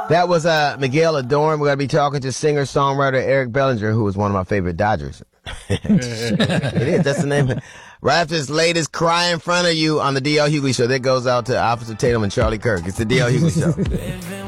That was Miguel Adorn. We're going to be talking to singer-songwriter Eric Bellinger, who was one of my favorite Dodgers. It is. That's the name. Right after this latest Cry in Front of You on the D.L. Hughley Show. That goes out to Officer Tatum and Charlie Kirk. It's the D.L. Hughley Show.